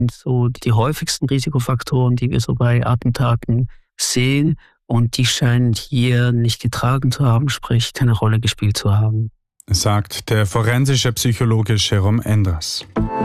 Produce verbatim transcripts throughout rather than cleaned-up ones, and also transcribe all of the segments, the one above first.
so die häufigsten Risikofaktoren, die wir so bei Attentaten sehen. Und die scheinen hier nicht getragen zu haben, sprich keine Rolle gespielt zu haben. Sagt der forensische Psychologe Jérôme Endres.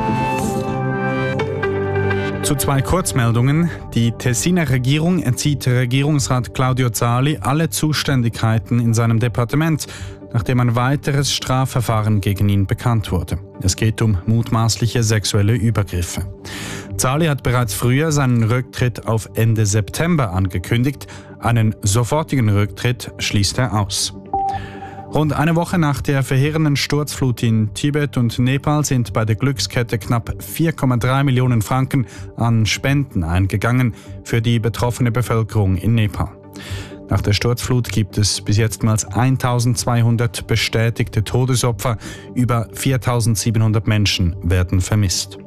Zu zwei Kurzmeldungen. Die Tessiner Regierung entzieht Regierungsrat Claudio Zali alle Zuständigkeiten in seinem Departement, nachdem ein weiteres Strafverfahren gegen ihn bekannt wurde. Es geht um mutmaßliche sexuelle Übergriffe. Zali hat bereits früher seinen Rücktritt auf Ende September angekündigt. Einen sofortigen Rücktritt schließt er aus. Rund eine Woche nach der verheerenden Sturzflut in Tibet und Nepal sind bei der Glückskette knapp vier Komma drei Millionen Franken an Spenden eingegangen für die betroffene Bevölkerung in Nepal. Nach der Sturzflut gibt es bis jetzt mehr als eintausendzweihundert bestätigte Todesopfer, über viertausendsiebenhundert Menschen werden vermisst.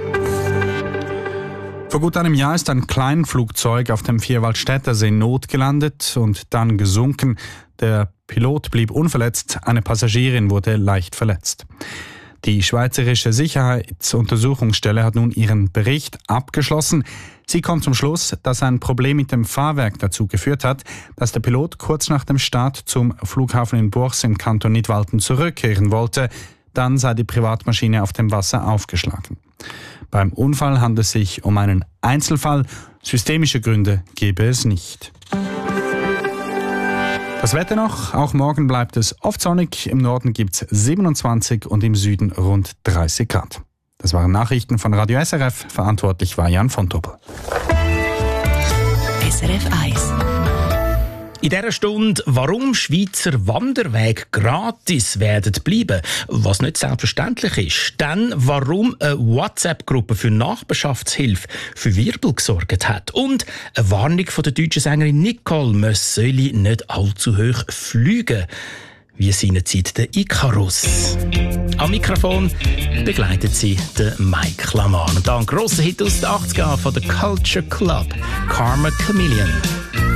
Vor gut einem Jahr ist ein Kleinflugzeug auf dem Vierwaldstättersee notgelandet und dann gesunken. Der Pilot blieb unverletzt, eine Passagierin wurde leicht verletzt. Die Schweizerische Sicherheitsuntersuchungsstelle hat nun ihren Bericht abgeschlossen. Sie kommt zum Schluss, dass ein Problem mit dem Fahrwerk dazu geführt hat, dass der Pilot kurz nach dem Start zum Flughafen in Bourg im Kanton Nidwalden zurückkehren wollte. Dann sei die Privatmaschine auf dem Wasser aufgeschlagen. Beim Unfall handelt es sich um einen Einzelfall. Systemische Gründe gebe es nicht. Das Wetter noch. Auch morgen bleibt es oft sonnig. Im Norden gibt es siebenundzwanzig und im Süden rund dreißig Grad. Das waren Nachrichten von Radio S R F. Verantwortlich war Jan von Tobel. S R F eins. In dieser Stunde, warum Schweizer Wanderwege gratis werden bleiben, was nicht selbstverständlich ist. Dann, warum eine WhatsApp-Gruppe für Nachbarschaftshilfe für Wirbel gesorgt hat. Und eine Warnung von der deutschen Sängerin Nicole, man solle nicht allzu hoch fliegen, wie seinerzeit der Icarus. Am Mikrofon begleitet sie den Mike Lamann. Und da ein grosser Hit aus den achtziger von der Culture Club, Karma Chameleon.